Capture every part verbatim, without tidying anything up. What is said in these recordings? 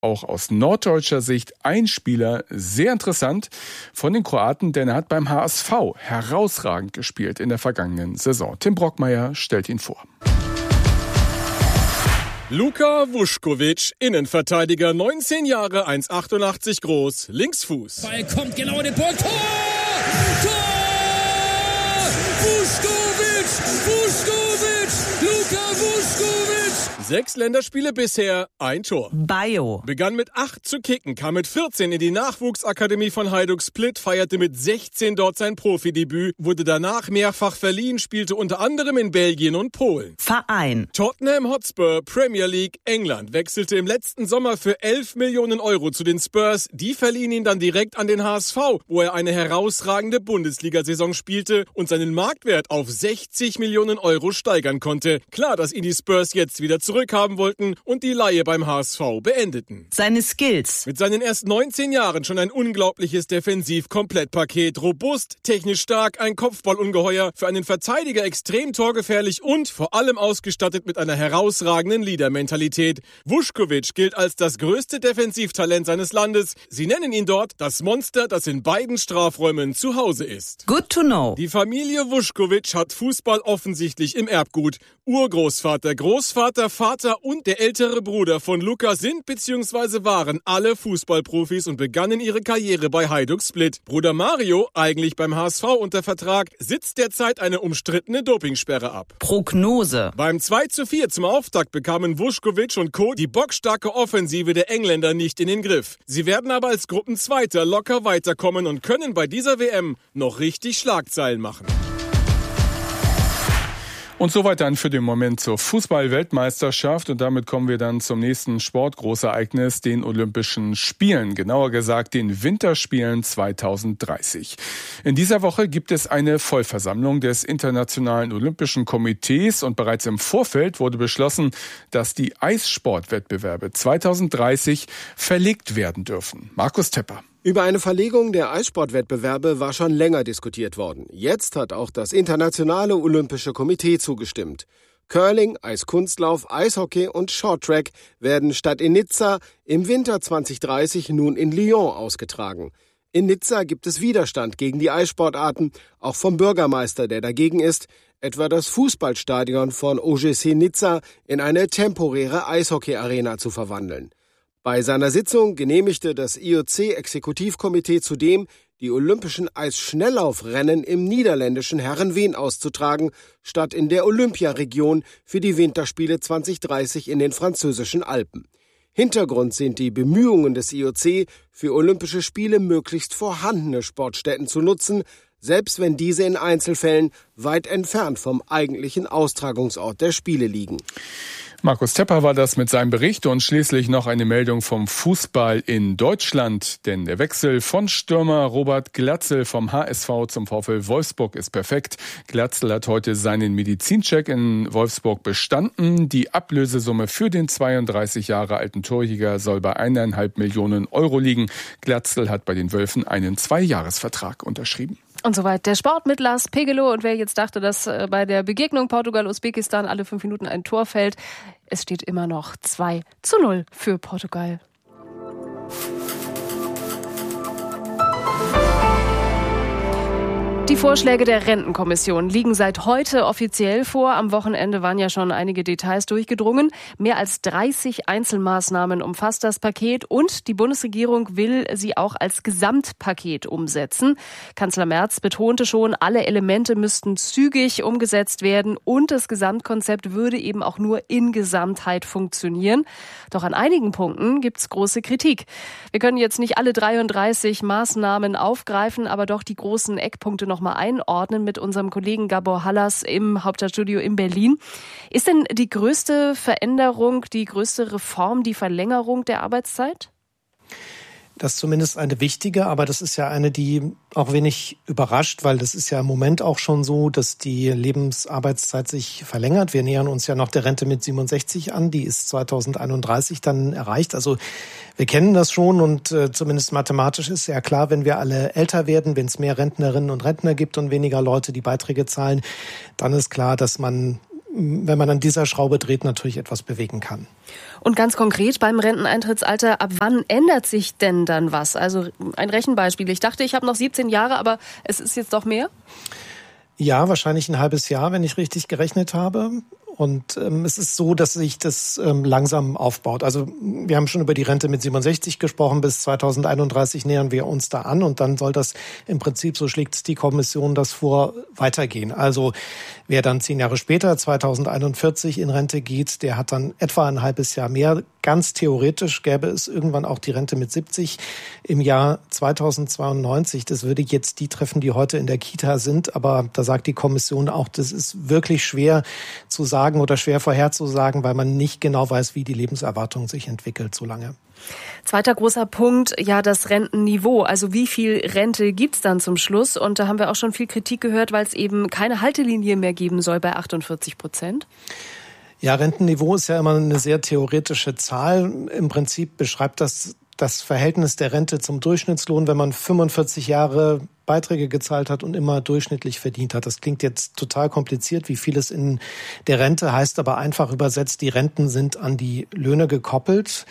auch aus norddeutscher Sicht ein Spieler sehr interessant von den Kroaten, denn er hat beim H S V herausragend gespielt in der vergangenen Saison. Tim Brockmeier stellt ihn vor. Luka Vušković, Innenverteidiger, neunzehn Jahre, eins Komma achtundachtzig groß, Linksfuß. Ball kommt genau in den Punkt. Tor! Tor! Vušković! Vušković! Luka Vušković! Sechs Länderspiele bisher, ein Tor. Bayo. Begann mit acht zu kicken, kam mit vierzehn in die Nachwuchsakademie von Hajduk Split, feierte mit sechzehn dort sein Profidebüt, wurde danach mehrfach verliehen, spielte unter anderem in Belgien und Polen. Verein. Tottenham Hotspur, Premier League, England, wechselte im letzten Sommer für elf Millionen Euro zu den Spurs. Die verliehen ihn dann direkt an den H S V, wo er eine herausragende Bundesliga-Saison spielte und seinen Marktwert auf sechzig Millionen Euro steigern konnte. Klar, dass ihn die Spurs jetzt wieder zurückhaben wollten und die Leihe beim H S V beendeten. Seine Skills. Mit seinen erst neunzehn Jahren schon ein unglaubliches Defensiv-Komplettpaket. Robust, technisch stark, ein Kopfballungeheuer, für einen Verteidiger extrem torgefährlich und vor allem ausgestattet mit einer herausragenden Leader-Mentalität. Vušković gilt als das größte Defensivtalent seines Landes. Sie nennen ihn dort das Monster, das in beiden Strafräumen zu Hause ist. Good to know. Die Familie Vušković hat Fußball offensichtlich im Erbgut. Urgroßvater, Großvater, Vater und der ältere Bruder von Luka sind bzw. waren alle Fußballprofis und begannen ihre Karriere bei Hajduk Split. Bruder Mario, eigentlich beim H S V unter Vertrag, sitzt derzeit eine umstrittene Dopingsperre ab. Prognose. Beim zwei zu vier zum Auftakt bekamen Vušković und Co. die bockstarke Offensive der Engländer nicht in den Griff. Sie werden aber als Gruppenzweiter locker weiterkommen und können bei dieser W M noch richtig Schlagzeilen machen. Und soweit dann für den Moment zur Fußball-Weltmeisterschaft. Und damit kommen wir dann zum nächsten Sportgroßereignis, den Olympischen Spielen. Genauer gesagt den Winterspielen zweitausenddreißig. In dieser Woche gibt es eine Vollversammlung des Internationalen Olympischen Komitees. Und bereits im Vorfeld wurde beschlossen, dass die Eissportwettbewerbe zweitausenddreißig verlegt werden dürfen. Markus Tepper. Über eine Verlegung der Eissportwettbewerbe war schon länger diskutiert worden. Jetzt hat auch das Internationale Olympische Komitee zugestimmt. Curling, Eiskunstlauf, Eishockey und Shorttrack werden statt in Nizza im Winter zweitausenddreißig nun in Lyon ausgetragen. In Nizza gibt es Widerstand gegen die Eissportarten, auch vom Bürgermeister, der dagegen ist, etwa das Fußballstadion von O G C Nizza in eine temporäre Eishockey-Arena zu verwandeln. Bei seiner Sitzung genehmigte das I O C-Exekutivkomitee zudem, die olympischen Eisschnelllaufrennen im niederländischen Herrenveen auszutragen, statt in der Olympiaregion für die Winterspiele zweitausenddreißig in den französischen Alpen. Hintergrund sind die Bemühungen des I O C, für Olympische Spiele möglichst vorhandene Sportstätten zu nutzen, selbst wenn diese in Einzelfällen weit entfernt vom eigentlichen Austragungsort der Spiele liegen. Markus Tepper war das mit seinem Bericht und schließlich noch eine Meldung vom Fußball in Deutschland. Denn der Wechsel von Stürmer Robert Glatzel vom H S V zum VfL Wolfsburg ist perfekt. Glatzel hat heute seinen Medizincheck in Wolfsburg bestanden. Die Ablösesumme für den zweiunddreißig Jahre alten Torjäger soll bei eineinhalb Millionen Euro liegen. Glatzel hat bei den Wölfen einen Zweijahresvertrag unterschrieben. Und soweit der Sport mit Lars Pegelow. Und wer jetzt dachte, dass bei der Begegnung Portugal-Usbekistan alle fünf Minuten ein Tor fällt, es steht immer noch zwei zu null für Portugal. Die Vorschläge der Rentenkommission liegen seit heute offiziell vor. Am Wochenende waren ja schon einige Details durchgedrungen. Mehr als dreißig Einzelmaßnahmen umfasst das Paket und die Bundesregierung will sie auch als Gesamtpaket umsetzen. Kanzler Merz betonte schon, alle Elemente müssten zügig umgesetzt werden und das Gesamtkonzept würde eben auch nur in Gesamtheit funktionieren. Doch an einigen Punkten gibt's große Kritik. Wir können jetzt nicht alle dreiunddreißig Maßnahmen aufgreifen, aber doch die großen Eckpunkte noch mal einordnen mit unserem Kollegen Gabor Hallas im Hauptstadtstudio in Berlin. Ist denn die größte Veränderung, die größte Reform die Verlängerung der Arbeitszeit? Das ist zumindest eine wichtige, aber das ist ja eine, die auch wenig überrascht, weil das ist ja im Moment auch schon so, dass die Lebensarbeitszeit sich verlängert. Wir nähern uns ja noch der Rente mit siebenundsechzig an, die ist zweitausendeinunddreißig dann erreicht. Also wir kennen das schon und äh, zumindest mathematisch ist ja klar, wenn wir alle älter werden, wenn es mehr Rentnerinnen und Rentner gibt und weniger Leute, die Beiträge zahlen, dann ist klar, dass man wenn man an dieser Schraube dreht, natürlich etwas bewegen kann. Und ganz konkret beim Renteneintrittsalter, ab wann ändert sich denn dann was? Also ein Rechenbeispiel. Ich dachte, ich habe noch siebzehn Jahre, aber es ist jetzt doch mehr? Ja, wahrscheinlich ein halbes Jahr, wenn ich richtig gerechnet habe. Und ähm, es ist so, dass sich das ähm, langsam aufbaut. Also wir haben schon über die Rente mit siebenundsechzig gesprochen. Bis zweitausendeinunddreißig nähern wir uns da an. Und dann soll das im Prinzip, so schlägt die Kommission das vor, weitergehen. Also wer dann zehn Jahre später, zweitausendeinundvierzig, in Rente geht, der hat dann etwa ein halbes Jahr mehr. Ganz theoretisch gäbe es irgendwann auch die Rente mit siebzig im Jahr zweitausendzweiundneunzig. Das würde jetzt die treffen, die heute in der Kita sind. Aber da sagt die Kommission auch, das ist wirklich schwer zu sagen oder schwer vorherzusagen, weil man nicht genau weiß, wie die Lebenserwartung sich entwickelt so lange. Zweiter großer Punkt, ja, das Rentenniveau. Also wie viel Rente gibt's dann zum Schluss? Und da haben wir auch schon viel Kritik gehört, weil es eben keine Haltelinie mehr geben soll bei achtundvierzig Prozent. Ja, Rentenniveau ist ja immer eine sehr theoretische Zahl. Im Prinzip beschreibt das das Verhältnis der Rente zum Durchschnittslohn, wenn man fünfundvierzig Jahre Beiträge gezahlt hat und immer durchschnittlich verdient hat. Das klingt jetzt total kompliziert, wie vieles in der Rente, heißt aber einfach übersetzt, die Renten sind an die Löhne gekoppelt.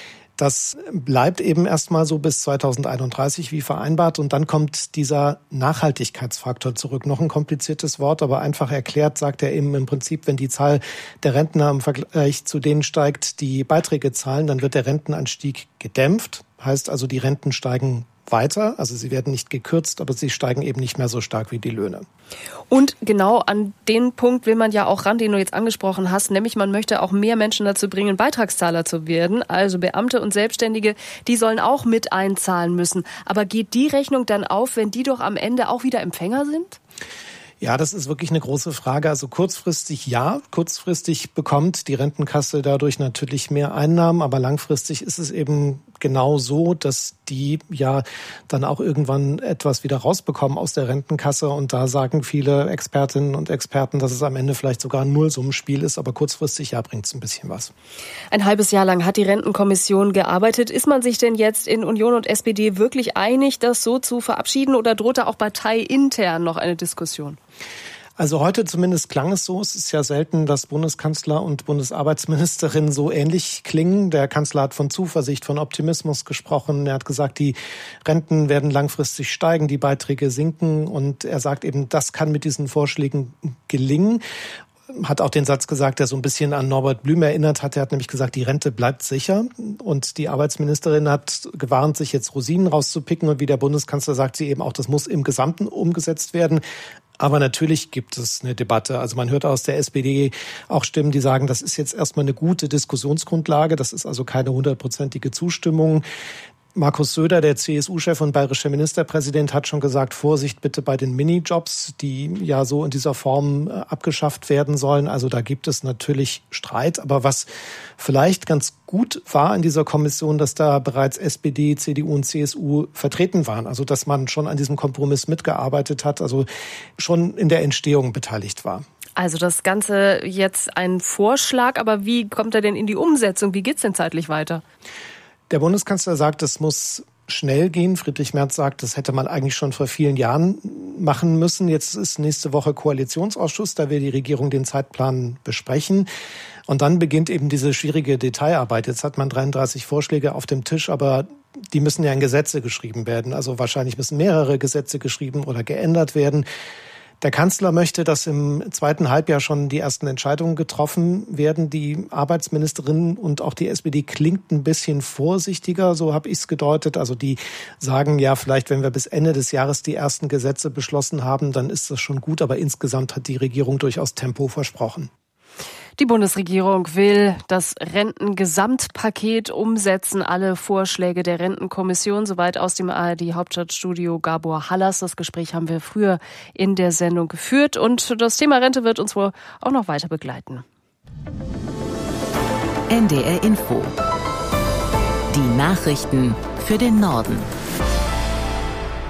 Das bleibt eben erstmal so bis zweitausendeinunddreißig wie vereinbart und dann kommt dieser Nachhaltigkeitsfaktor zurück. Noch ein kompliziertes Wort, aber einfach erklärt, sagt er eben im Prinzip, wenn die Zahl der Rentner im Vergleich zu denen steigt, die Beiträge zahlen, dann wird der Rentenanstieg gedämpft. Heißt also, die Renten steigen weiter, also sie werden nicht gekürzt, aber sie steigen eben nicht mehr so stark wie die Löhne. Und genau an den Punkt will man ja auch ran, den du jetzt angesprochen hast, nämlich man möchte auch mehr Menschen dazu bringen, Beitragszahler zu werden. Also Beamte und Selbstständige, die sollen auch mit einzahlen müssen. Aber geht die Rechnung dann auf, wenn die doch am Ende auch wieder Empfänger sind? Ja, das ist wirklich eine große Frage. Also kurzfristig ja, kurzfristig bekommt die Rentenkasse dadurch natürlich mehr Einnahmen, aber langfristig ist es eben genau so, dass die ja dann auch irgendwann etwas wieder rausbekommen aus der Rentenkasse und da sagen viele Expertinnen und Experten, dass es am Ende vielleicht sogar ein Nullsummenspiel ist, aber kurzfristig ja bringt es ein bisschen was. Ein halbes Jahr lang hat die Rentenkommission gearbeitet. Ist man sich denn jetzt in Union und S P D wirklich einig, das so zu verabschieden oder droht da auch parteiintern noch eine Diskussion? Also heute zumindest klang es so. Es ist ja selten, dass Bundeskanzler und Bundesarbeitsministerin so ähnlich klingen. Der Kanzler hat von Zuversicht, von Optimismus gesprochen. Er hat gesagt, die Renten werden langfristig steigen, die Beiträge sinken. Und er sagt eben, das kann mit diesen Vorschlägen gelingen. Hat auch den Satz gesagt, der so ein bisschen an Norbert Blüm erinnert hat. Er hat nämlich gesagt, die Rente bleibt sicher. Und die Arbeitsministerin hat gewarnt, sich jetzt Rosinen rauszupicken. Und wie der Bundeskanzler sagt sie eben auch, das muss im Gesamten umgesetzt werden. Aber natürlich gibt es eine Debatte. Also man hört aus der S P D auch Stimmen, die sagen, das ist jetzt erstmal eine gute Diskussionsgrundlage. Das ist also keine hundertprozentige Zustimmung. Markus Söder, der C S U-Chef und bayerische Ministerpräsident, hat schon gesagt, Vorsicht bitte bei den Minijobs, die ja so in dieser Form abgeschafft werden sollen. Also da gibt es natürlich Streit. Aber was vielleicht ganz gut war in dieser Kommission, dass da bereits S P D, C D U und C S U vertreten waren. Also dass man schon an diesem Kompromiss mitgearbeitet hat, also schon in der Entstehung beteiligt war. Also das Ganze jetzt ein Vorschlag, aber wie kommt er denn in die Umsetzung? Wie geht's denn zeitlich weiter? Der Bundeskanzler sagt, es muss schnell gehen. Friedrich Merz sagt, das hätte man eigentlich schon vor vielen Jahren machen müssen. Jetzt ist nächste Woche Koalitionsausschuss, da will die Regierung den Zeitplan besprechen. Und dann beginnt eben diese schwierige Detailarbeit. Jetzt hat man dreiunddreißig Vorschläge auf dem Tisch, aber die müssen ja in Gesetze geschrieben werden. Also wahrscheinlich müssen mehrere Gesetze geschrieben oder geändert werden. Der Kanzler möchte, dass im zweiten Halbjahr schon die ersten Entscheidungen getroffen werden. Die Arbeitsministerin und auch die S P D klingt ein bisschen vorsichtiger, so habe ich es gedeutet. Also die sagen, ja, vielleicht wenn wir bis Ende des Jahres die ersten Gesetze beschlossen haben, dann ist das schon gut. Aber insgesamt hat die Regierung durchaus Tempo versprochen. Die Bundesregierung will das Rentengesamtpaket umsetzen. Alle Vorschläge der Rentenkommission, soweit aus dem A R D-Hauptstadtstudio Gabor Hallas. Das Gespräch haben wir früher in der Sendung geführt. Und das Thema Rente wird uns wohl auch noch weiter begleiten. N D R Info. Die Nachrichten für den Norden.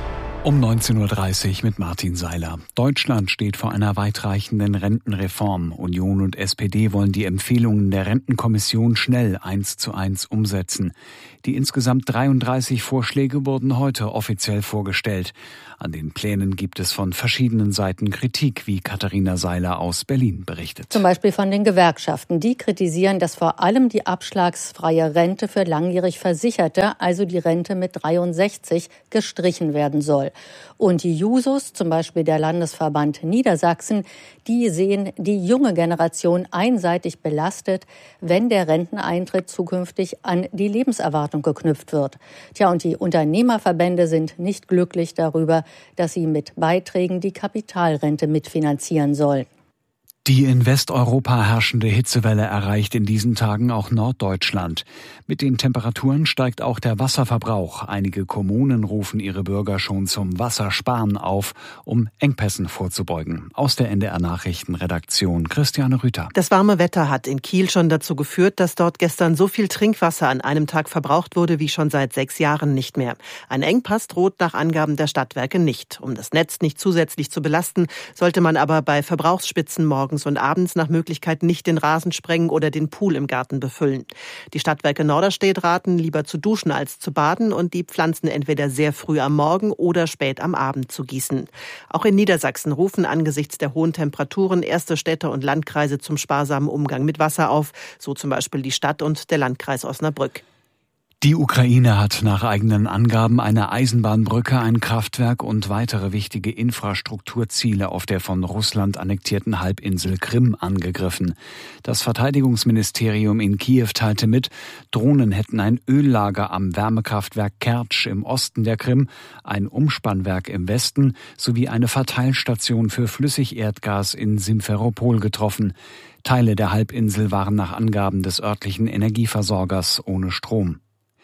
Um neunzehn Uhr dreißig mit Martin Seiler. Deutschland steht vor einer weitreichenden Rentenreform. Union und S P D wollen die Empfehlungen der Rentenkommission schnell eins zu eins umsetzen. Die insgesamt dreiunddreißig Vorschläge wurden heute offiziell vorgestellt. An den Plänen gibt es von verschiedenen Seiten Kritik, wie Katharina Seiler aus Berlin berichtet. Zum Beispiel von den Gewerkschaften. Die kritisieren, dass vor allem die abschlagsfreie Rente für langjährig Versicherte, also die Rente mit dreiundsechzig, gestrichen werden soll. Und die Jusos, zum Beispiel der Landesverband Niedersachsen, die sehen die junge Generation einseitig belastet, wenn der Renteneintritt zukünftig an die Lebenserwartung geknüpft wird. Tja, und die Unternehmerverbände sind nicht glücklich darüber, dass sie mit Beiträgen die Kapitalrente mitfinanzieren sollen. Die in Westeuropa herrschende Hitzewelle erreicht in diesen Tagen auch Norddeutschland. Mit den Temperaturen steigt auch der Wasserverbrauch. Einige Kommunen rufen ihre Bürger schon zum Wassersparen auf, um Engpässen vorzubeugen. Aus der N D R-Nachrichtenredaktion Christiane Rüther. Das warme Wetter hat in Kiel schon dazu geführt, dass dort gestern so viel Trinkwasser an einem Tag verbraucht wurde wie schon seit sechs Jahren nicht mehr. Ein Engpass droht nach Angaben der Stadtwerke nicht. Um das Netz nicht zusätzlich zu belasten, sollte man aber bei Verbrauchsspitzen morgen und abends nach Möglichkeit nicht den Rasen sprengen oder den Pool im Garten befüllen. Die Stadtwerke Norderstedt raten, lieber zu duschen als zu baden und die Pflanzen entweder sehr früh am Morgen oder spät am Abend zu gießen. Auch in Niedersachsen rufen angesichts der hohen Temperaturen erste Städte und Landkreise zum sparsamen Umgang mit Wasser auf, so zum Beispiel die Stadt und der Landkreis Osnabrück. Die Ukraine hat nach eigenen Angaben eine Eisenbahnbrücke, ein Kraftwerk und weitere wichtige Infrastrukturziele auf der von Russland annektierten Halbinsel Krim angegriffen. Das Verteidigungsministerium in Kiew teilte mit, Drohnen hätten ein Öllager am Wärmekraftwerk Kertsch im Osten der Krim, ein Umspannwerk im Westen sowie eine Verteilstation für Flüssigerdgas in Simferopol getroffen. Teile der Halbinsel waren nach Angaben des örtlichen Energieversorgers ohne Strom.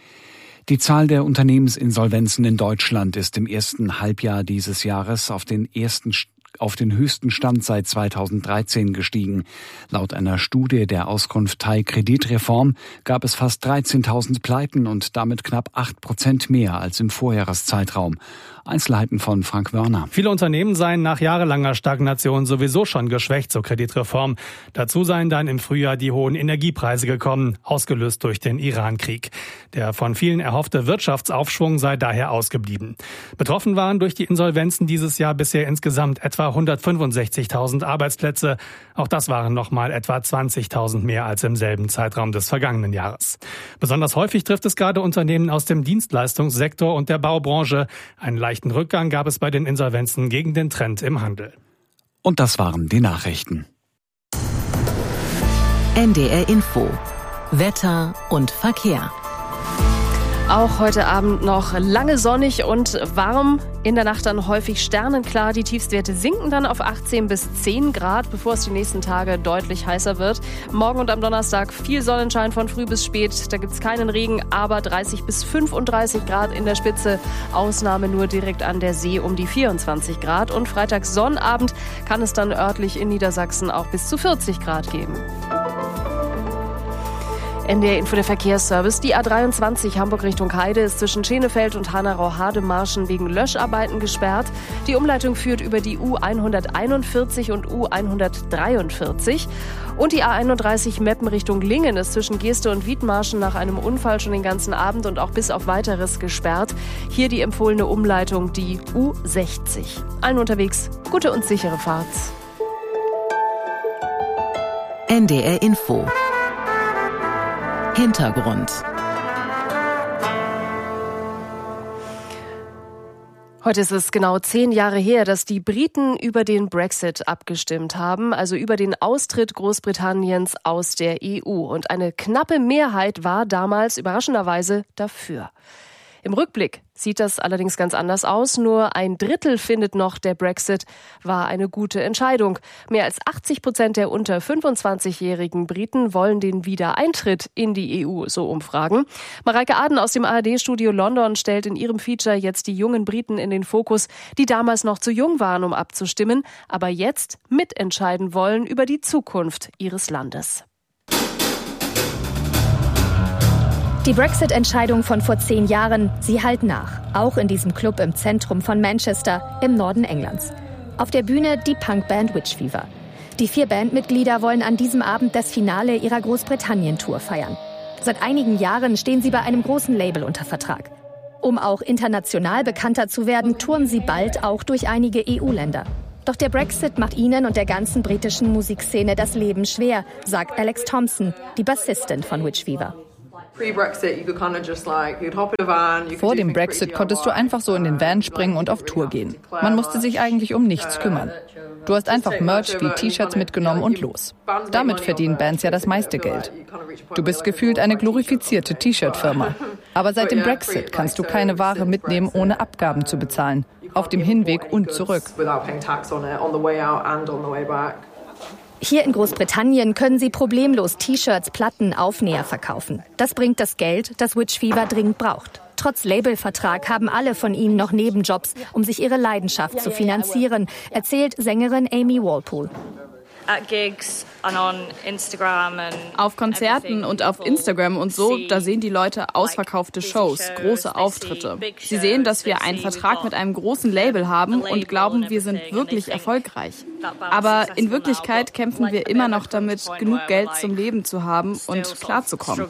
Die Zahl der Unternehmensinsolvenzen in Deutschland ist im ersten Halbjahr dieses Jahres auf den ersten auf den höchsten Stand seit zweitausenddreizehn gestiegen. Laut einer Studie der Auskunft Thai Kreditreform gab es fast dreizehntausend Pleiten und damit knapp acht Prozent mehr als im Vorjahreszeitraum. Einzelheiten von Frank Wörner. Viele Unternehmen seien nach jahrelanger Stagnation sowieso schon geschwächt zur Kreditreform. Dazu seien dann im Frühjahr die hohen Energiepreise gekommen, ausgelöst durch den Iran-Krieg. Der von vielen erhoffte Wirtschaftsaufschwung sei daher ausgeblieben. Betroffen waren durch die Insolvenzen dieses Jahr bisher insgesamt etwa hundertfünfundsechzigtausend Arbeitsplätze. Auch das waren nochmal etwa zwanzigtausend mehr als im selben Zeitraum des vergangenen Jahres. Besonders häufig trifft es gerade Unternehmen aus dem Dienstleistungssektor und der Baubranche. Einen leichten Rückgang gab es bei den Insolvenzen gegen den Trend im Handel. Und das waren die Nachrichten. N D R Info. Wetter und Verkehr. Auch heute Abend noch lange sonnig und warm. In der Nacht dann häufig sternenklar. Die Tiefstwerte sinken dann auf achtzehn bis zehn Grad, bevor es die nächsten Tage deutlich heißer wird. Morgen und am Donnerstag viel Sonnenschein von früh bis spät. Da gibt es keinen Regen, aber dreißig bis fünfunddreißig Grad in der Spitze. Ausnahme nur direkt an der See um die vierundzwanzig Grad. Und freitags Sonnabend kann es dann örtlich in Niedersachsen auch bis zu vierzig Grad geben. N D R Info, der Verkehrsservice. Die A dreiundzwanzig Hamburg Richtung Heide ist zwischen Schenefeld und Hanau-Hademarschen wegen Löscharbeiten gesperrt. Die Umleitung führt über die U hunderteinundvierzig und U hundertdreiundvierzig. Und die A einunddreißig Meppen Richtung Lingen ist zwischen Geeste und Wiedmarschen nach einem Unfall schon den ganzen Abend und auch bis auf Weiteres gesperrt. Hier die empfohlene Umleitung, die U sechzig. Allen unterwegs gute und sichere Fahrt. N D R Info. Hintergrund. Heute ist es genau zehn Jahre her, dass die Briten über den Brexit abgestimmt haben, also über den Austritt Großbritanniens aus der E U. Und eine knappe Mehrheit war damals überraschenderweise dafür. Im Rückblick sieht das allerdings ganz anders aus. Nur ein Drittel findet noch, der Brexit war eine gute Entscheidung. Mehr als achtzig Prozent der unter fünfundzwanzigjährigen Briten wollen den Wiedereintritt in die E U, so Umfragen. Mareike Aden aus dem A R D-Studio London stellt in ihrem Feature jetzt die jungen Briten in den Fokus, die damals noch zu jung waren, um abzustimmen, aber jetzt mitentscheiden wollen über die Zukunft ihres Landes. Die Brexit-Entscheidung von vor zehn Jahren, sie hallt nach. Auch in diesem Club im Zentrum von Manchester, im Norden Englands. Auf der Bühne die Punkband Witch Fever. Die vier Bandmitglieder wollen an diesem Abend das Finale ihrer Großbritannien-Tour feiern. Seit einigen Jahren stehen sie bei einem großen Label unter Vertrag. Um auch international bekannter zu werden, touren sie bald auch durch einige E U-Länder. Doch der Brexit macht ihnen und der ganzen britischen Musikszene das Leben schwer, sagt Alex Thompson, die Bassistin von Witch Fever. Vor dem Brexit konntest du einfach so in den Van springen und auf Tour gehen. Man musste sich eigentlich um nichts kümmern. Du hast einfach Merch wie T-Shirts mitgenommen und los. Damit verdienen Bands ja das meiste Geld. Du bist gefühlt eine glorifizierte T-Shirt-Firma. Aber seit dem Brexit kannst du keine Ware mitnehmen, ohne Abgaben zu bezahlen. Auf dem Hinweg und zurück. Hier in Großbritannien können sie problemlos T-Shirts, Platten, Aufnäher verkaufen. Das bringt das Geld, das Witch Fever dringend braucht. Trotz Labelvertrag haben alle von ihnen noch Nebenjobs, um sich ihre Leidenschaft zu finanzieren, erzählt Sängerin Amy Walpole. Auf Konzerten und auf Instagram und so, da sehen die Leute ausverkaufte Shows, große Auftritte. Sie sehen, dass wir einen Vertrag mit einem großen Label haben und glauben, wir sind wirklich erfolgreich. Aber in Wirklichkeit kämpfen wir immer noch damit, genug Geld zum Leben zu haben und klarzukommen.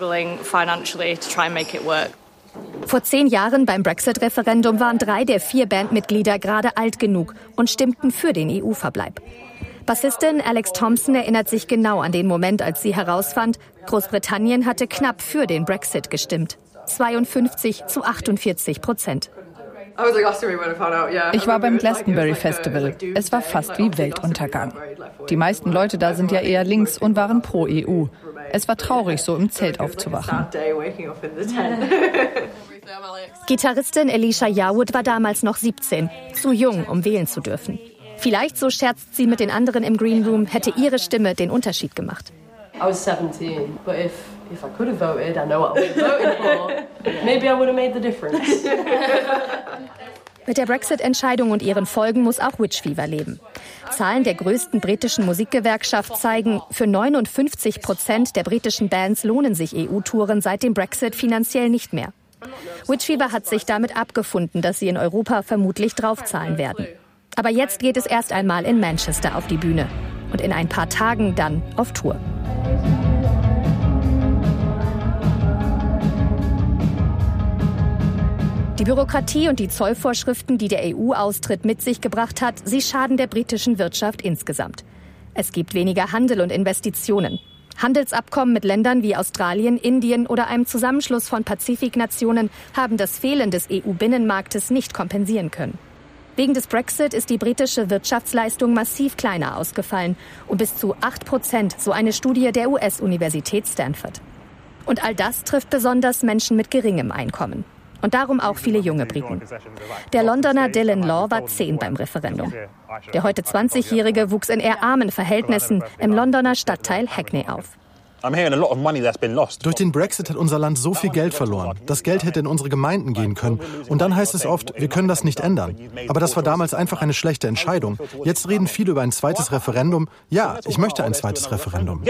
Vor zehn Jahren beim Brexit-Referendum waren drei der vier Bandmitglieder gerade alt genug und stimmten für den E U-Verbleib. Bassistin Alex Thompson erinnert sich genau an den Moment, als sie herausfand, Großbritannien hatte knapp für den Brexit gestimmt. zweiundfünfzig zu achtundvierzig Prozent. Ich war beim Glastonbury Festival. Es war fast wie Weltuntergang. Die meisten Leute da sind ja eher links und waren pro E U. Es war traurig, so im Zelt aufzuwachen. Gitarristin Alicia Yarwood war damals noch siebzehn, zu jung, um wählen zu dürfen. Vielleicht, so scherzt sie mit den anderen im Green Room, hätte ihre Stimme den Unterschied gemacht. I was seventeen, but if if I could have voted, I know what I was voting for. Maybe I would have made the difference. Mit der Brexit-Entscheidung und ihren Folgen muss auch Witch Fever leben. Zahlen der größten britischen Musikgewerkschaft zeigen, für neunundfünfzig Prozent der britischen Bands lohnen sich E U-Touren seit dem Brexit finanziell nicht mehr. Witch Fever hat sich damit abgefunden, dass sie in Europa vermutlich draufzahlen werden. Aber jetzt geht es erst einmal in Manchester auf die Bühne und in ein paar Tagen dann auf Tour. Die Bürokratie und die Zollvorschriften, die der E U-Austritt mit sich gebracht hat, sie schaden der britischen Wirtschaft insgesamt. Es gibt weniger Handel und Investitionen. Handelsabkommen mit Ländern wie Australien, Indien oder einem Zusammenschluss von Pazifiknationen haben das Fehlen des E U-Binnenmarktes nicht kompensieren können. Wegen des Brexit ist die britische Wirtschaftsleistung massiv kleiner ausgefallen, um bis zu acht Prozent, so eine Studie der U S-Universität Stanford. Und all das trifft besonders Menschen mit geringem Einkommen. Und darum auch viele junge Briten. Der Londoner Dylan Law war zehn beim Referendum. Der heute zwanzigjährige wuchs in eher armen Verhältnissen im Londoner Stadtteil Hackney auf. Durch den Brexit hat unser Land so viel Geld verloren. Das Geld hätte in unsere Gemeinden gehen können. Und dann heißt es oft, wir können das nicht ändern. Aber das war damals einfach eine schlechte Entscheidung. Jetzt reden viele über ein zweites Referendum. Ja, ich möchte ein zweites Referendum.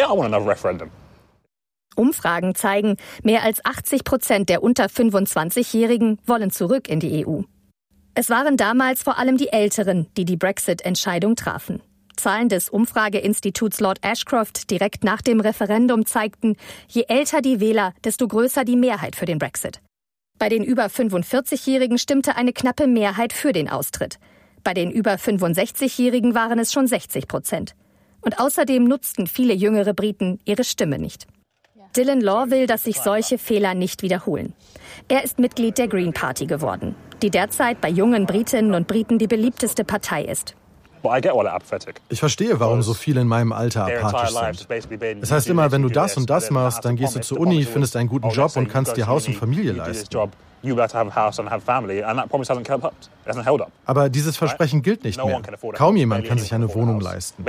Umfragen zeigen, mehr als achtzig Prozent der unter fünfundzwanzigjährigen wollen zurück in die E U. Es waren damals vor allem die Älteren, die die Brexit-Entscheidung trafen. Zahlen des Umfrageinstituts Lord Ashcroft direkt nach dem Referendum zeigten, je älter die Wähler, desto größer die Mehrheit für den Brexit. Bei den über fünfundvierzigjährigen stimmte eine knappe Mehrheit für den Austritt. Bei den über fünfundsechzigjährigen waren es schon sechzig Prozent. Und außerdem nutzten viele jüngere Briten ihre Stimme nicht. Dylan Law will, dass sich solche Fehler nicht wiederholen. Er ist Mitglied der Green Party geworden, die derzeit bei jungen Britinnen und Briten die beliebteste Partei ist. Ich verstehe, warum so viele in meinem Alter apathisch sind. Es heißt immer, wenn du das und das machst, dann gehst du zur Uni, findest einen guten Job und kannst dir Haus und Familie leisten. Aber dieses Versprechen gilt nicht mehr. Kaum jemand kann sich eine Wohnung leisten.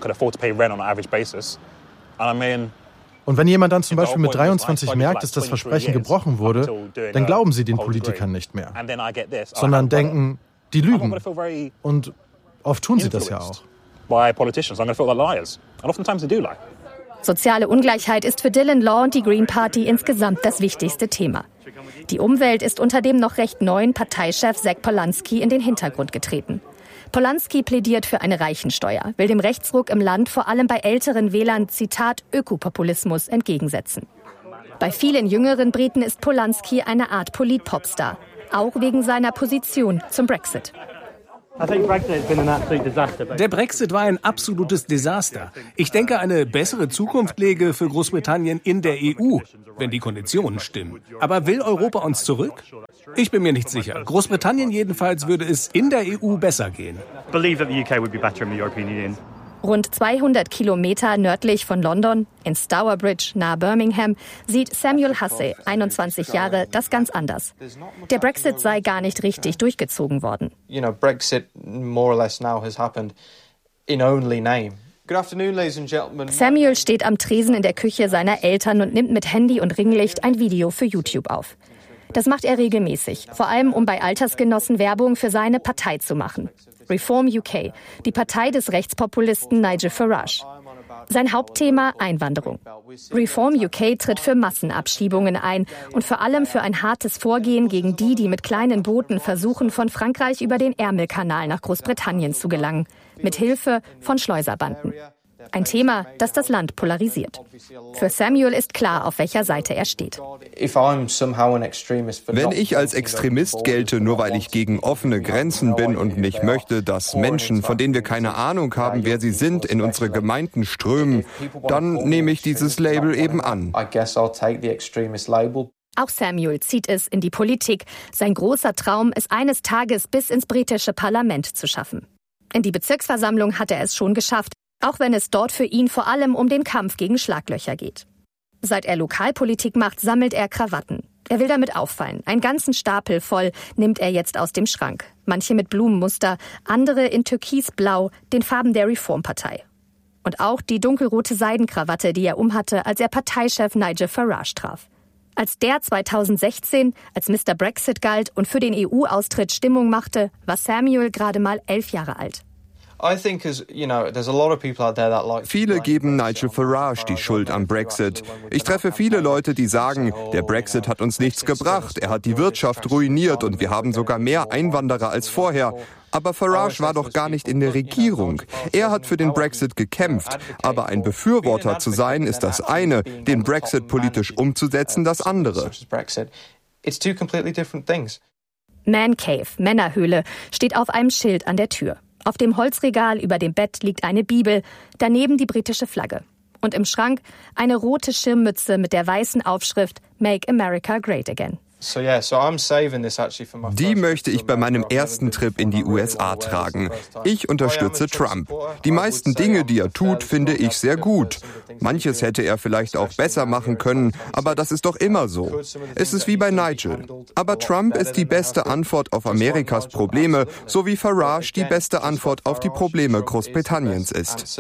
Und wenn jemand dann zum Beispiel mit dreiundzwanzig merkt, dass das Versprechen gebrochen wurde, dann glauben sie den Politikern nicht mehr, sondern denken, die lügen. Und oft tun sie das ja auch. Soziale Ungleichheit ist für Dylan Law und die Green Party insgesamt das wichtigste Thema. Die Umwelt ist unter dem noch recht neuen Parteichef Zach Polanski in den Hintergrund getreten. Polanski plädiert für eine Reichensteuer, will dem Rechtsruck im Land vor allem bei älteren Wählern, Zitat, Ökopopulismus entgegensetzen. Bei vielen jüngeren Briten ist Polanski eine Art Polit-Popstar, auch wegen seiner Position zum Brexit. Der Brexit war ein absolutes Desaster. Ich denke, eine bessere Zukunft läge für Großbritannien in der E U, wenn die Konditionen stimmen. Aber will Europa uns zurück? Ich bin mir nicht sicher. Großbritannien jedenfalls würde es in der E U besser gehen. Rund zweihundert Kilometer nördlich von London, in Stourbridge nahe Birmingham, sieht Samuel Hussey, einundzwanzig Jahre, das ganz anders. Der Brexit sei gar nicht richtig durchgezogen worden. You know, Brexit more or less now has happened in only name. Good afternoon, ladies and gentlemen. Samuel steht am Tresen in der Küche seiner Eltern und nimmt mit Handy und Ringlicht ein Video für YouTube auf. Das macht er regelmäßig, vor allem um bei Altersgenossen Werbung für seine Partei zu machen. Reform U K, die Partei des Rechtspopulisten Nigel Farage. Sein Hauptthema Einwanderung. Reform U K tritt für Massenabschiebungen ein und vor allem für ein hartes Vorgehen gegen die, die mit kleinen Booten versuchen, von Frankreich über den Ärmelkanal nach Großbritannien zu gelangen, mit Hilfe von Schleuserbanden. Ein Thema, das das Land polarisiert. Für Samuel ist klar, auf welcher Seite er steht. Wenn ich als Extremist gelte, nur weil ich gegen offene Grenzen bin und nicht möchte, dass Menschen, von denen wir keine Ahnung haben, wer sie sind, in unsere Gemeinden strömen, dann nehme ich dieses Label eben an. Auch Samuel zieht es in die Politik. Sein großer Traum, es eines Tages bis ins britische Parlament zu schaffen. In die Bezirksversammlung hat er es schon geschafft, auch wenn es dort für ihn vor allem um den Kampf gegen Schlaglöcher geht. Seit er Lokalpolitik macht, sammelt er Krawatten. Er will damit auffallen. Einen ganzen Stapel voll nimmt er jetzt aus dem Schrank. Manche mit Blumenmuster, andere in Türkisblau, den Farben der Reformpartei. Und auch die dunkelrote Seidenkrawatte, die er umhatte, als er Parteichef Nigel Farage traf. Als der zweitausendsechzehn als Mister Brexit galt und für den E U-Austritt Stimmung machte, war Samuel gerade mal elf Jahre alt. Viele geben Nigel Farage die Schuld am Brexit. Ich treffe viele Leute, die sagen, der Brexit hat uns nichts gebracht, er hat die Wirtschaft ruiniert und wir haben sogar mehr Einwanderer als vorher. Aber Farage war doch gar nicht in der Regierung. Er hat für den Brexit gekämpft. Aber ein Befürworter zu sein, ist das eine, den Brexit politisch umzusetzen, das andere. Man Cave, Männerhöhle, steht auf einem Schild an der Tür. Auf dem Holzregal über dem Bett liegt eine Bibel, daneben die britische Flagge. Und im Schrank eine rote Schirmmütze mit der weißen Aufschrift Make America Great Again. Die möchte ich bei meinem ersten Trip in die U S A tragen. Ich unterstütze Trump. Die meisten Dinge, die er tut, finde ich sehr gut. Manches hätte er vielleicht auch besser machen können, aber das ist doch immer so. Es ist wie bei Nigel. Aber Trump ist die beste Antwort auf Amerikas Probleme, so wie Farage die beste Antwort auf die Probleme Großbritanniens ist.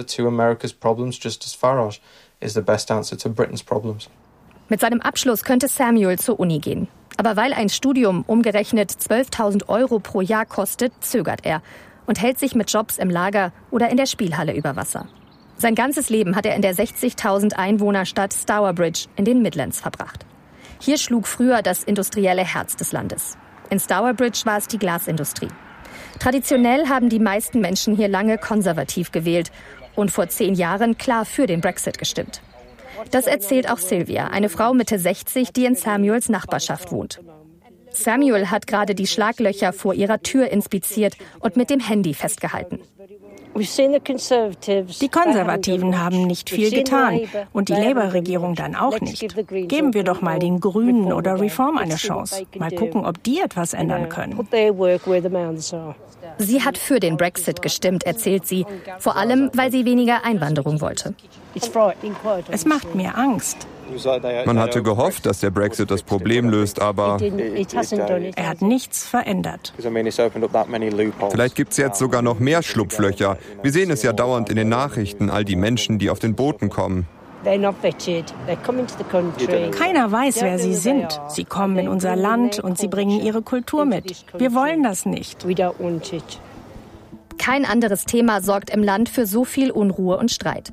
Mit seinem Abschluss könnte Samuel zur Uni gehen. Aber weil ein Studium umgerechnet zwölftausend Euro pro Jahr kostet, zögert er und hält sich mit Jobs im Lager oder in der Spielhalle über Wasser. Sein ganzes Leben hat er in der sechzigtausend Einwohnerstadt Stourbridge in den Midlands verbracht. Hier schlug früher das industrielle Herz des Landes. In Stourbridge war es die Glasindustrie. Traditionell haben die meisten Menschen hier lange konservativ gewählt und vor zehn Jahren klar für den Brexit gestimmt. Das erzählt auch Sylvia, eine Frau Mitte sechzig, die in Samuels Nachbarschaft wohnt. Samuel hat gerade die Schlaglöcher vor ihrer Tür inspiziert und mit dem Handy festgehalten. Die Konservativen haben nicht viel getan und die Labour-Regierung dann auch nicht. Geben wir doch mal den Grünen oder Reform eine Chance. Mal gucken, ob die etwas ändern können. Sie hat für den Brexit gestimmt, erzählt sie, vor allem, weil sie weniger Einwanderung wollte. Es macht mir Angst. Man hatte gehofft, dass der Brexit das Problem löst, aber er hat nichts verändert. Vielleicht gibt es jetzt sogar noch mehr Schlupflöcher. Wir sehen es ja dauernd in den Nachrichten, all die Menschen, die auf den Booten kommen. Keiner weiß, wer sie sind. Sie kommen in unser Land und sie bringen ihre Kultur mit. Wir wollen das nicht. Kein anderes Thema sorgt im Land für so viel Unruhe und Streit.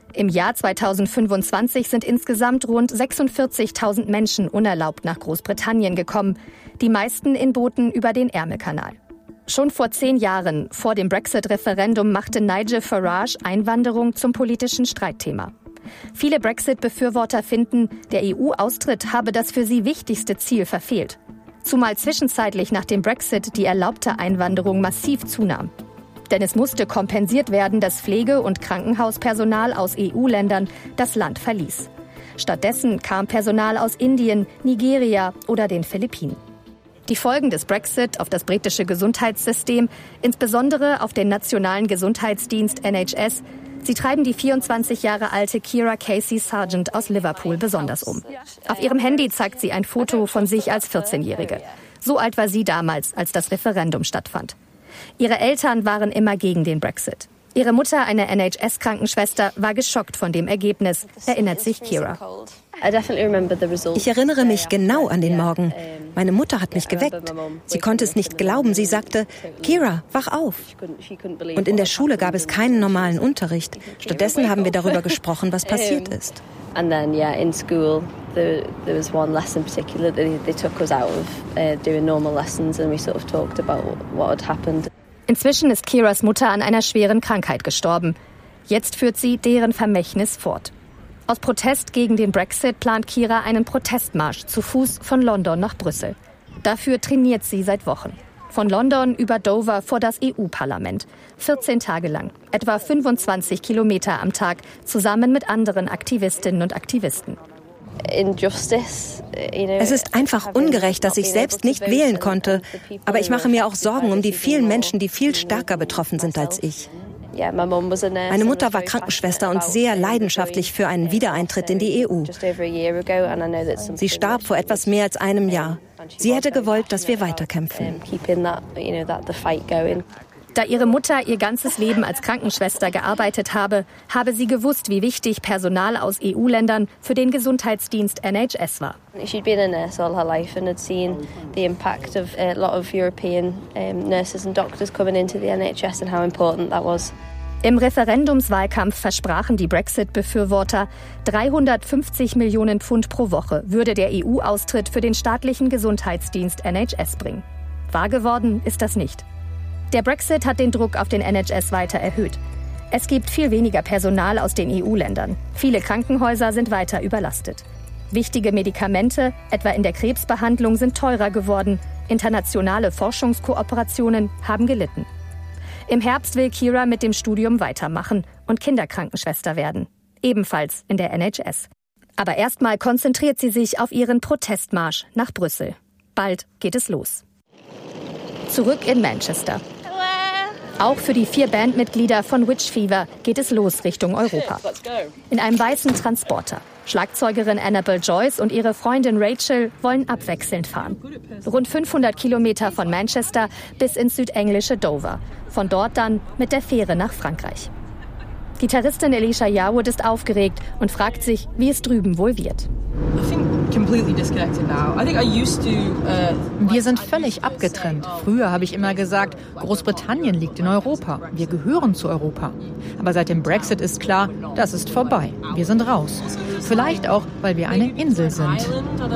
Im Jahr zweitausendfünfundzwanzig sind insgesamt rund sechsundvierzigtausend Menschen unerlaubt nach Großbritannien gekommen, die meisten in Booten über den Ärmelkanal. Schon vor zehn Jahren, vor dem Brexit-Referendum, machte Nigel Farage Einwanderung zum politischen Streitthema. Viele Brexit-Befürworter finden, der E U-Austritt habe das für sie wichtigste Ziel verfehlt. Zumal zwischenzeitlich nach dem Brexit die erlaubte Einwanderung massiv zunahm. Denn es musste kompensiert werden, dass Pflege- und Krankenhauspersonal aus E U-Ländern das Land verließ. Stattdessen kam Personal aus Indien, Nigeria oder den Philippinen. Die Folgen des Brexit auf das britische Gesundheitssystem, insbesondere auf den nationalen Gesundheitsdienst N H S, sie treiben die vierundzwanzig Jahre alte Kira Casey Sargent aus Liverpool besonders um. Auf ihrem Handy zeigt sie ein Foto von sich als vierzehnjährige. So alt war sie damals, als das Referendum stattfand. Ihre Eltern waren immer gegen den Brexit. Ihre Mutter, eine N H S-Krankenschwester, war geschockt von dem Ergebnis, erinnert sich Kira. Ich erinnere mich genau an den Morgen. Meine Mutter hat mich geweckt. Sie konnte es nicht glauben. Sie sagte, Kira, wach auf. Und in der Schule gab es keinen normalen Unterricht. Stattdessen haben wir darüber gesprochen, was passiert ist. And then, yeah, in school, there, there was one lesson in particular that they, they took us out of uh, doing normal lessons and we sort of talked about what had happened. Inzwischen ist Kiras Mutter an einer schweren Krankheit gestorben. Jetzt führt sie deren Vermächtnis fort. Aus Protest gegen den Brexit plant Kira einen Protestmarsch zu Fuß von London nach Brüssel. Dafür trainiert sie seit Wochen. Von London über Dover vor das E U-Parlament. vierzehn Tage lang, etwa fünfundzwanzig Kilometer am Tag, zusammen mit anderen Aktivistinnen und Aktivisten. Es ist einfach ungerecht, dass ich selbst nicht wählen konnte. Aber ich mache mir auch Sorgen um die vielen Menschen, die viel stärker betroffen sind als ich. Meine Mutter war Krankenschwester und sehr leidenschaftlich für einen Wiedereintritt in die E U. Sie starb vor etwas mehr als einem Jahr. Sie hätte gewollt, dass wir weiterkämpfen. Da ihre Mutter ihr ganzes Leben als Krankenschwester gearbeitet habe, habe sie gewusst, wie wichtig Personal aus E U-Ländern für den Gesundheitsdienst N H S war. She'd been a nurse all her life and had seen the impact of a lot of European um, nurses and doctors coming into the N H S and how important that was. Im Referendumswahlkampf versprachen die Brexit-Befürworter, dreihundertfünfzig Millionen Pfund pro Woche würde der E U-Austritt für den staatlichen Gesundheitsdienst N H S bringen. Wahr geworden ist das nicht. Der Brexit hat den Druck auf den N H S weiter erhöht. Es gibt viel weniger Personal aus den E U-Ländern. Viele Krankenhäuser sind weiter überlastet. Wichtige Medikamente, etwa in der Krebsbehandlung, sind teurer geworden. Internationale Forschungskooperationen haben gelitten. Im Herbst will Kira mit dem Studium weitermachen und Kinderkrankenschwester werden. Ebenfalls in der N H S. Aber erstmal konzentriert sie sich auf ihren Protestmarsch nach Brüssel. Bald geht es los. Zurück in Manchester. Auch für die vier Bandmitglieder von Witch Fever geht es los Richtung Europa. In einem weißen Transporter. Schlagzeugerin Annabelle Joyce und ihre Freundin Rachel wollen abwechselnd fahren. Rund fünfhundert Kilometer von Manchester bis ins südenglische Dover. Von dort dann mit der Fähre nach Frankreich. Gitarristin Alicia Yarwood ist aufgeregt und fragt sich, wie es drüben wohl wird. Wir sind völlig abgetrennt. Früher habe ich immer gesagt, Großbritannien liegt in Europa. Wir gehören zu Europa. Aber seit dem Brexit ist klar, das ist vorbei. Wir sind raus. Vielleicht auch, weil wir eine Insel sind.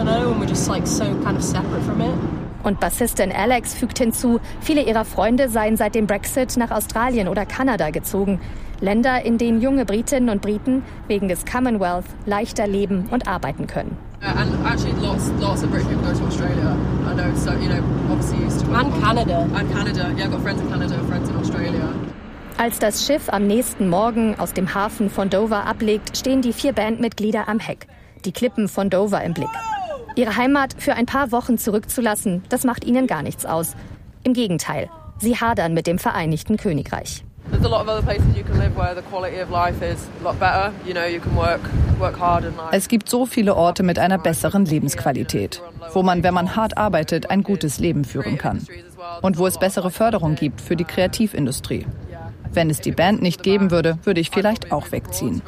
Und Bassistin Alex fügt hinzu, viele ihrer Freunde seien seit dem Brexit nach Australien oder Kanada gezogen. Länder, in denen junge Britinnen und Briten wegen des Commonwealth leichter leben und arbeiten können. And actually lots, lots of British people go to Australia. I know, so, you know, obviously used to... And Canada. And Canada, yeah, I've got friends in Canada, friends in Australia. Als das Schiff am nächsten Morgen aus dem Hafen von Dover ablegt, stehen die vier Bandmitglieder am Heck. Die Klippen von Dover im Blick. Ihre Heimat für ein paar Wochen zurückzulassen, das macht ihnen gar nichts aus. Im Gegenteil, sie hadern mit dem Vereinigten Königreich. There's a lot of other places you can live where the quality of life is a lot better. You know, you can work, work hard and like. Es gibt so viele Orte mit einer besseren Lebensqualität, wo man, wenn man hart arbeitet, ein gutes Leben führen kann. Und wo es bessere Förderung gibt für die Kreativindustrie. Wenn es die Band nicht geben würde, würde ich vielleicht auch wegziehen.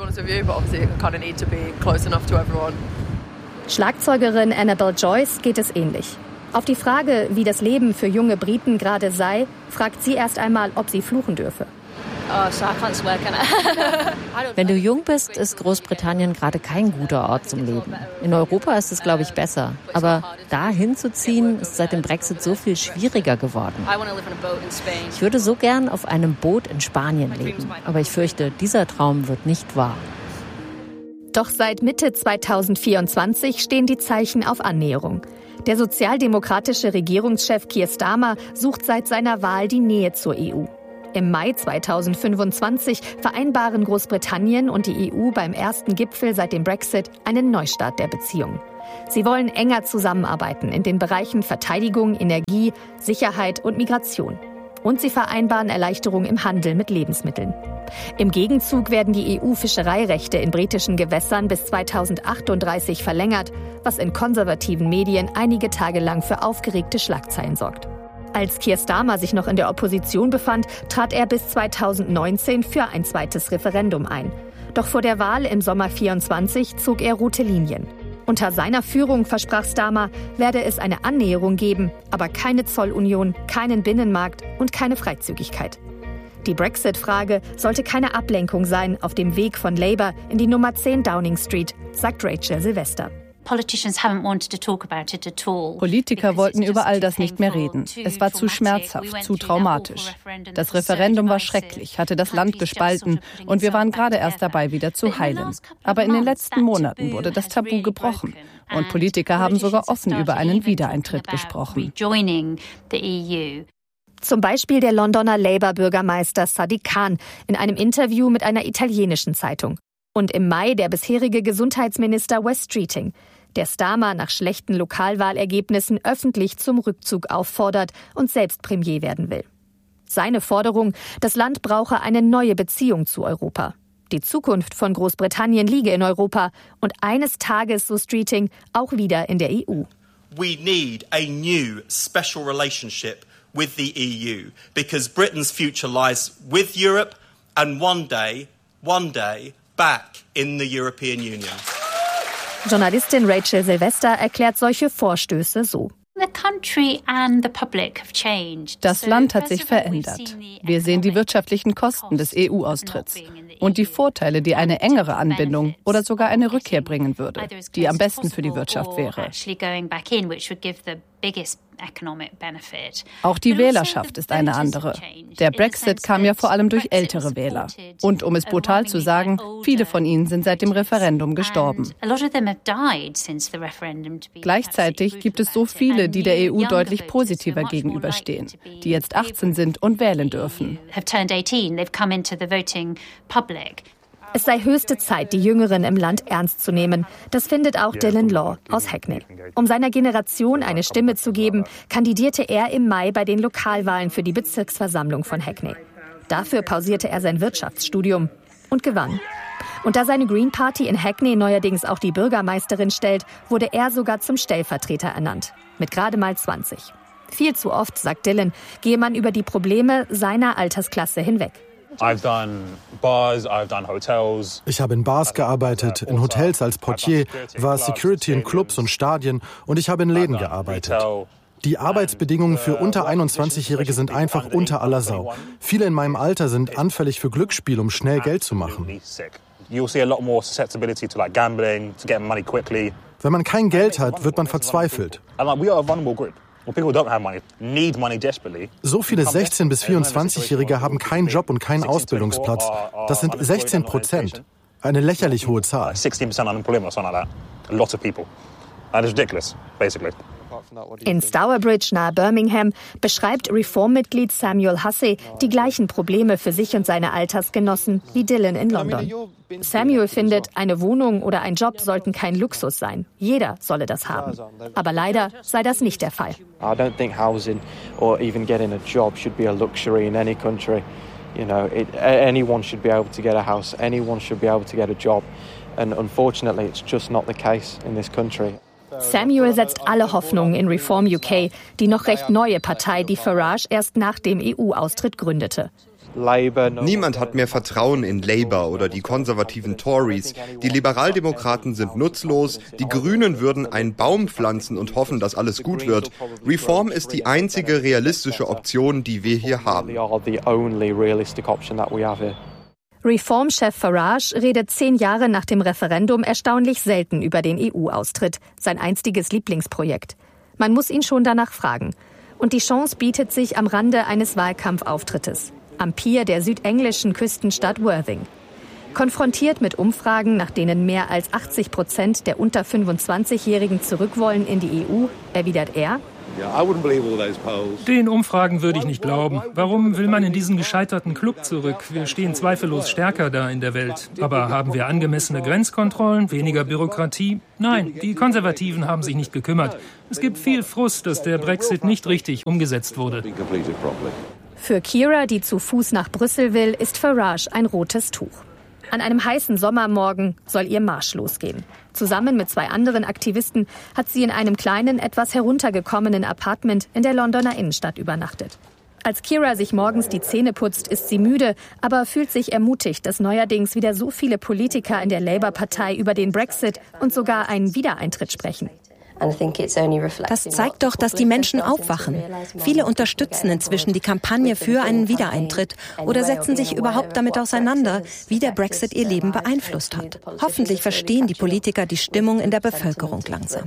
Schlagzeugerin Annabelle Joyce geht es ähnlich. Auf die Frage, wie das Leben für junge Briten gerade sei, fragt sie erst einmal, ob sie fluchen dürfe. Wenn du jung bist, ist Großbritannien gerade kein guter Ort zum Leben. In Europa ist es, glaube ich, besser. Aber da hinzuziehen, ist seit dem Brexit so viel schwieriger geworden. Ich würde so gern auf einem Boot in Spanien leben. Aber ich fürchte, dieser Traum wird nicht wahr. Doch seit Mitte zweitausendvierundzwanzig stehen die Zeichen auf Annäherung. Der sozialdemokratische Regierungschef Keir Starmer sucht seit seiner Wahl die Nähe zur E U. Im Mai zweitausendfünfundzwanzig vereinbaren Großbritannien und die E U beim ersten Gipfel seit dem Brexit einen Neustart der Beziehungen. Sie wollen enger zusammenarbeiten in den Bereichen Verteidigung, Energie, Sicherheit und Migration. Und sie vereinbaren Erleichterung im Handel mit Lebensmitteln. Im Gegenzug werden die E U-Fischereirechte in britischen Gewässern bis zweitausendachtunddreißig verlängert, was in konservativen Medien einige Tage lang für aufgeregte Schlagzeilen sorgt. Als Keir Starmer sich noch in der Opposition befand, trat er bis zweitausendneunzehn für ein zweites Referendum ein. Doch vor der Wahl im Sommer vierundzwanzig zog er rote Linien. Unter seiner Führung, versprach Starmer, werde es eine Annäherung geben, aber keine Zollunion, keinen Binnenmarkt und keine Freizügigkeit. Die Brexit-Frage sollte keine Ablenkung sein auf dem Weg von Labour in die Nummer zehn Downing Street, sagt Rachel Silvester. Politiker wollten über all das nicht mehr reden. Es war zu schmerzhaft, zu traumatisch. Das Referendum war schrecklich, hatte das Land gespalten und wir waren gerade erst dabei, wieder zu heilen. Aber in den letzten Monaten wurde das Tabu gebrochen und Politiker haben sogar offen über einen Wiedereintritt gesprochen. Zum Beispiel der Londoner Labour-Bürgermeister Sadiq Khan in einem Interview mit einer italienischen Zeitung. Und im Mai der bisherige Gesundheitsminister Wes Streeting, der Starmer nach schlechten Lokalwahlergebnissen öffentlich zum Rückzug auffordert und selbst Premier werden will. Seine Forderung, das Land brauche eine neue Beziehung zu Europa. Die Zukunft von Großbritannien liege in Europa und eines Tages, so Streeting, auch wieder in der E U. We need a new special relationship with the E U because Britain's future lies with Europe and one day, one day back in the European Union. Journalistin Rachel Silvester erklärt solche Vorstöße so. Das Land hat sich verändert. Wir sehen die wirtschaftlichen Kosten des E U-Austritts und die Vorteile, die eine engere Anbindung oder sogar eine Rückkehr bringen würde, die am besten für die Wirtschaft wäre. Auch die Wählerschaft ist eine andere. Der Brexit kam ja vor allem durch ältere Wähler. Und um es brutal zu sagen, viele von ihnen sind seit dem Referendum gestorben. Gleichzeitig gibt es so viele, die der E U deutlich positiver gegenüberstehen, die jetzt achtzehn sind und wählen dürfen. Es sei höchste Zeit, die Jüngeren im Land ernst zu nehmen. Das findet auch Dylan Law aus Hackney. Um seiner Generation eine Stimme zu geben, kandidierte er im Mai bei den Lokalwahlen für die Bezirksversammlung von Hackney. Dafür pausierte er sein Wirtschaftsstudium und gewann. Und da seine Green Party in Hackney neuerdings auch die Bürgermeisterin stellt, wurde er sogar zum Stellvertreter ernannt. Mit gerade mal zwanzig. Viel zu oft, sagt Dylan, gehe man über die Probleme seiner Altersklasse hinweg. Ich habe in Bars gearbeitet, in Hotels als Portier, war Security in Clubs und Stadien und ich habe in Läden gearbeitet. Die Arbeitsbedingungen für unter einundzwanzigjährige sind einfach unter aller Sau. Viele in meinem Alter sind anfällig für Glücksspiel, um schnell Geld zu machen. Wenn man kein Geld hat, wird man verzweifelt. So viele sechzehn- bis vierundzwanzigjährige haben keinen Job und keinen Ausbildungsplatz. Das sind sechzehn Prozent. Eine lächerlich hohe Zahl. In Stourbridge nahe Birmingham beschreibt Reform-Mitglied Samuel Hussey die gleichen Probleme für sich und seine Altersgenossen wie Dylan in London. Samuel findet, eine Wohnung oder ein Job sollten kein Luxus sein. Jeder solle das haben. Aber leider sei das nicht der Fall. I don't think housing or even getting a job should be a luxury in any country. You know, it, anyone should be able to get a house. Anyone should be able to get a job. And unfortunately, it's just not the case in this country. Samuel setzt alle Hoffnungen in Reform U K, die noch recht neue Partei, die Farage erst nach dem E U-Austritt gründete. Niemand hat mehr Vertrauen in Labour oder die konservativen Tories. Die Liberaldemokraten sind nutzlos. Die Grünen würden einen Baum pflanzen und hoffen, dass alles gut wird. Reform ist die einzige realistische Option, die wir hier haben. Reform-Chef Farage redet zehn Jahre nach dem Referendum erstaunlich selten über den E U-Austritt, sein einstiges Lieblingsprojekt. Man muss ihn schon danach fragen. Und die Chance bietet sich am Rande eines Wahlkampfauftrittes, am Pier der südenglischen Küstenstadt Worthing. Konfrontiert mit Umfragen, nach denen mehr als achtzig Prozent der unter fünfundzwanzigjährigen zurück wollen in die E U, erwidert er: Den Umfragen würde ich nicht glauben. Warum will man in diesen gescheiterten Club zurück? Wir stehen zweifellos stärker da in der Welt. Aber haben wir angemessene Grenzkontrollen, weniger Bürokratie? Nein, die Konservativen haben sich nicht gekümmert. Es gibt viel Frust, dass der Brexit nicht richtig umgesetzt wurde. Für Kira, die zu Fuß nach Brüssel will, ist Farage ein rotes Tuch. An einem heißen Sommermorgen soll ihr Marsch losgehen. Zusammen mit zwei anderen Aktivisten hat sie in einem kleinen, etwas heruntergekommenen Apartment in der Londoner Innenstadt übernachtet. Als Kira sich morgens die Zähne putzt, ist sie müde, aber fühlt sich ermutigt, dass neuerdings wieder so viele Politiker in der Labour-Partei über den Brexit und sogar einen Wiedereintritt sprechen. Das zeigt doch, dass die Menschen aufwachen. Viele unterstützen inzwischen die Kampagne für einen Wiedereintritt oder setzen sich überhaupt damit auseinander, wie der Brexit ihr Leben beeinflusst hat. Hoffentlich verstehen die Politiker die Stimmung in der Bevölkerung langsam.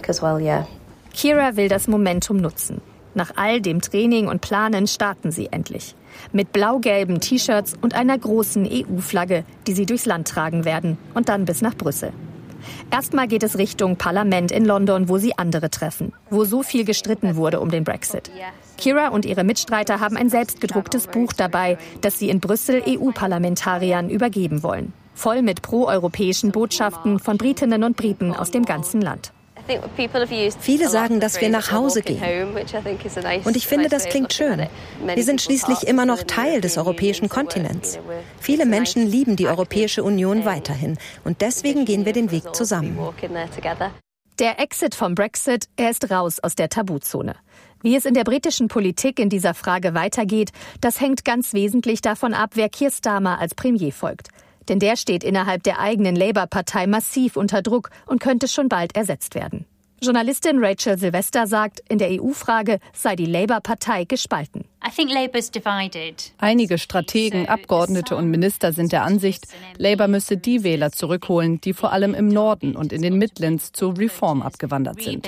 Kira will das Momentum nutzen. Nach all dem Training und Planen starten sie endlich. Mit blau-gelben T-Shirts und einer großen E U-Flagge, die sie durchs Land tragen werden und dann bis nach Brüssel. Erstmal geht es Richtung Parlament in London, wo sie andere treffen, wo so viel gestritten wurde um den Brexit. Kira und ihre Mitstreiter haben ein selbstgedrucktes Buch dabei, das sie in Brüssel E U-Parlamentariern übergeben wollen. Voll mit proeuropäischen Botschaften von Britinnen und Briten aus dem ganzen Land. Viele sagen, dass wir nach Hause gehen. Und ich finde, das klingt schön. Wir sind schließlich immer noch Teil des europäischen Kontinents. Viele Menschen lieben die Europäische Union weiterhin. Und deswegen gehen wir den Weg zusammen. Der Exit vom Brexit, er ist raus aus der Tabuzone. Wie es in der britischen Politik in dieser Frage weitergeht, das hängt ganz wesentlich davon ab, wer Keir Starmer als Premier folgt. Denn der steht innerhalb der eigenen Labour-Partei massiv unter Druck und könnte schon bald ersetzt werden. Journalistin Rachel Sylvester sagt, in der E U-Frage sei die Labour-Partei gespalten. Einige Strategen, Abgeordnete und Minister sind der Ansicht, Labour müsse die Wähler zurückholen, die vor allem im Norden und in den Midlands zur Reform abgewandert sind.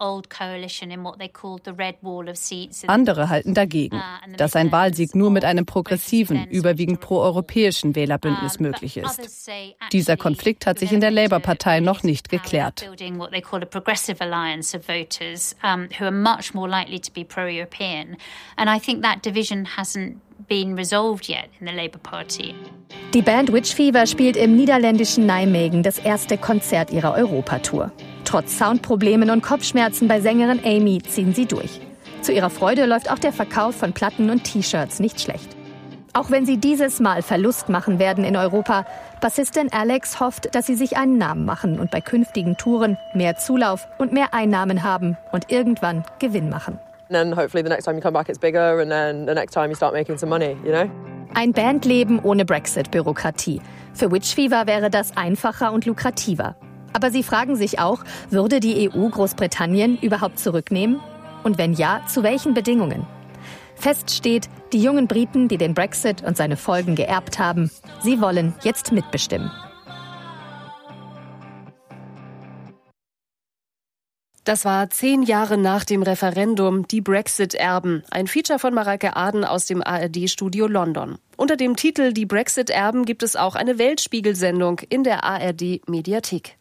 Andere halten dagegen, dass ein Wahlsieg nur mit einem progressiven, überwiegend proeuropäischen Wählerbündnis möglich ist. Dieser Konflikt hat sich in der Labour-Partei noch nicht geklärt. Alliance of voters um, who are much more likely to be pro-European. And I think that division hasn't been resolved yet in the Labour Party. Die Band Witch Fever spielt im niederländischen Nijmegen das erste Konzert ihrer Europatour. Trotz Soundproblemen und Kopfschmerzen bei Sängerin Amy ziehen sie durch. Zu ihrer Freude läuft auch der Verkauf von Platten und T-Shirts nicht schlecht. Auch wenn sie dieses Mal Verlust machen werden in Europa, Bassistin Alex hofft, dass sie sich einen Namen machen und bei künftigen Touren mehr Zulauf und mehr Einnahmen haben und irgendwann Gewinn machen. Ein Bandleben ohne Brexit-Bürokratie. Für Witch Fever wäre das einfacher und lukrativer. Aber sie fragen sich auch, würde die E U Großbritannien überhaupt zurücknehmen? Und wenn ja, zu welchen Bedingungen? Fest steht, die jungen Briten, die den Brexit und seine Folgen geerbt haben, sie wollen jetzt mitbestimmen. Das war zehn Jahre nach dem Referendum, die Brexit-Erben. Ein Feature von Mareike Aden aus dem A R D-Studio London. Unter dem Titel Die Brexit-Erben gibt es auch eine Weltspiegel-Sendung in der A R D-Mediathek.